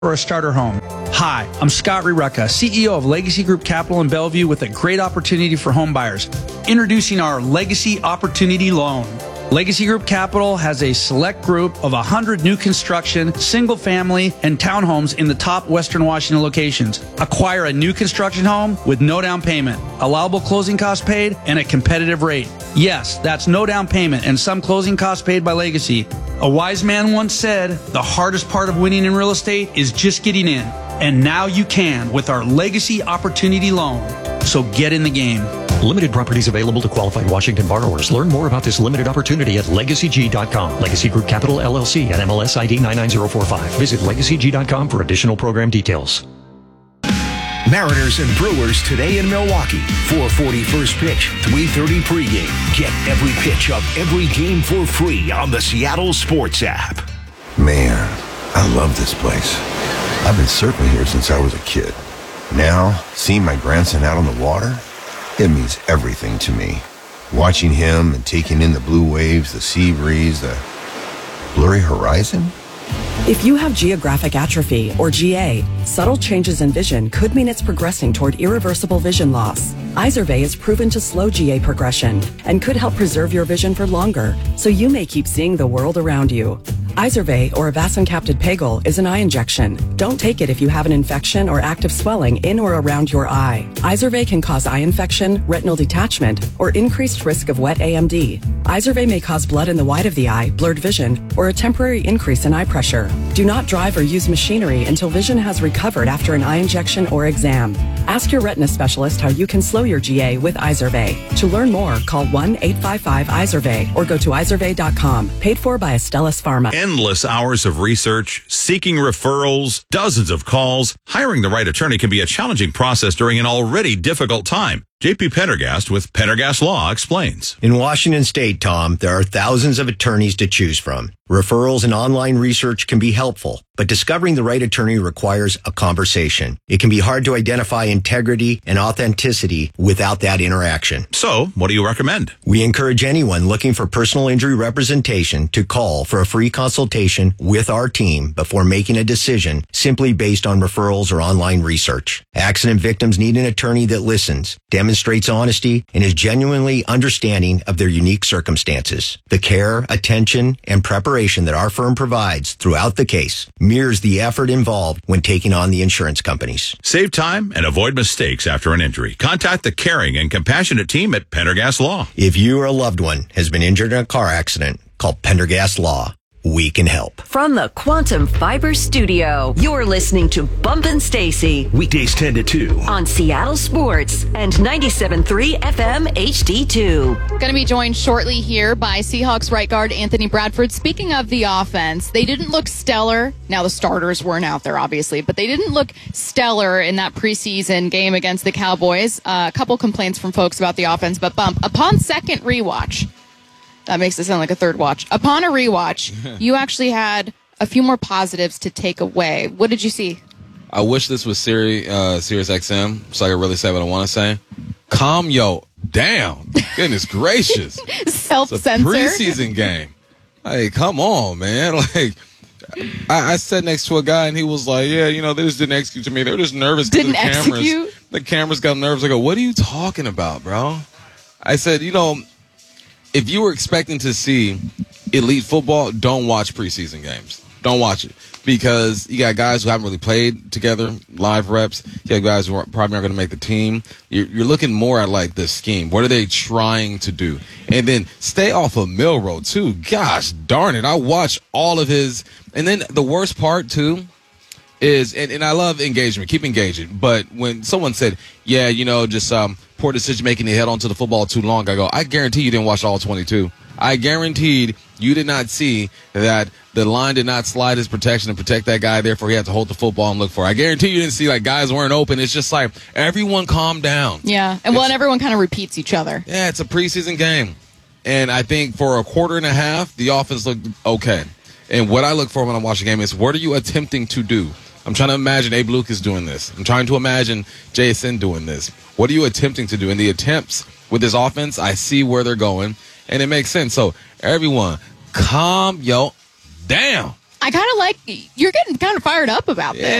or a starter home. Hi, I'm Scott Rirucka, CEO of Legacy Group Capital in Bellevue with a great opportunity for home buyers. Introducing our Legacy Opportunity Loan. Legacy Group Capital has a select group of 100 new construction, single family, and townhomes in the top Western Washington locations. Acquire a new construction home with no down payment, allowable closing costs paid, and a competitive rate. Yes, that's no down payment and some closing costs paid by Legacy. A wise man once said, the hardest part of winning in real estate is just getting in. And now you can with our Legacy Opportunity Loan. So get in the game. Limited properties available to qualified Washington borrowers. Learn more about this limited opportunity at LegacyG.com. Legacy Group Capital LLC and MLS ID 99045. Visit LegacyG.com for additional program details. Mariners and Brewers today in Milwaukee. 4:40 first pitch, 3:30 pregame. Get every pitch of every game for free on the Seattle Sports app. Man, I love this place. I've been surfing here since I was a kid. Now, seeing my grandson out on the water, it means everything to me. Watching him and taking in the blue waves, the sea breeze, the blurry horizon. If you have geographic atrophy, or GA, subtle changes in vision could mean it's progressing toward irreversible vision loss. Izervay is proven to slow GA progression and could help preserve your vision for longer, so you may keep seeing the world around you. Izervay, or avacincaptad pegol, is an eye injection. Don't take it if you have an infection or active swelling in or around your eye. Izervay can cause eye infection, retinal detachment, or increased risk of wet AMD. Izervay may cause blood in the white of the eye, blurred vision, or a temporary increase in eye pressure. Do not drive or use machinery until vision has recovered after an eye injection or exam. Ask your retina specialist how you can slow your GA with Izervay. To learn more, call 1-855-IZERVAY or go to izervay.com. Paid for by Astellas Pharma. Endless hours of research, seeking referrals, dozens of calls. Hiring the right attorney can be a challenging process during an already difficult time. J.P. Pendergast with Pendergast Law explains. In Washington State, Tom, there are thousands of attorneys to choose from. Referrals and online research can be helpful, but discovering the right attorney requires a conversation. It can be hard to identify integrity and authenticity without that interaction. So, what do you recommend? We encourage anyone looking for personal injury representation to call for a free consultation with our team before making a decision simply based on referrals or online research. Accident victims need an attorney that listens, demonstrates honesty, and is genuinely understanding of their unique circumstances. The care, attention, and preparation that our firm provides throughout the case mirrors the effort involved when taking on the insurance companies. Save time and avoid mistakes after an injury. Contact the caring and compassionate team at Pendergast Law. If you or a loved one has been injured in a car accident, call Pendergast Law. We can help. From the Quantum Fiber Studio, you're listening to Bumpin' Stacy. Weekdays 10 to 2. On Seattle Sports and 97.3 FM HD2. Going to be joined shortly here by Seahawks right guard Anthony Bradford. Speaking of the offense, they didn't look stellar. Now the starters weren't out there, obviously, but they didn't look stellar in that preseason game against the Cowboys. A couple complaints from folks about the offense, but upon second rewatch, that makes it sound like a third watch. Upon a rewatch, you actually had a few more positives to take away. What did you see? I wish this was Sirius XM, so I could really say what I want to say. Calm yo down. Goodness gracious. Self-censored. It's a preseason game. Hey, come on, man. Like, I sat next to a guy, and he was like, yeah, they just didn't execute to me. They were just nervous. Didn't execute? The cameras got nervous. I go, what are you talking about, bro? I said, if you were expecting to see elite football, don't watch preseason games. Don't watch it. Because you got guys who haven't really played together, live reps. You got guys who probably aren't going to make the team. You're looking more at, like, the scheme. What are they trying to do? And then stay off of Milroe, too. Gosh darn it. I watched all of his. And then the worst part, too, is, and I love engagement. Keep engaging. But when someone said, yeah, just poor decision-making, they held onto the football too long, I go, I guarantee you didn't watch all 22. I guaranteed you did not see that the line did not slide his protection and protect that guy. Therefore, he had to hold the football and look for it. I guarantee you didn't see, like, guys weren't open. It's just like, everyone calm down. Yeah, and everyone kind of repeats each other. Yeah, it's a preseason game. And I think for a quarter and a half, the offense looked okay. And what I look for when I watch a game is, what are you attempting to do? I'm trying to imagine Abe Lucas doing this. I'm trying to imagine JSN doing this. What are you attempting to do? And the attempts with this offense, I see where they're going, and it makes sense. So, everyone, calm yo down. I kind of like, you're getting kind of fired up about this.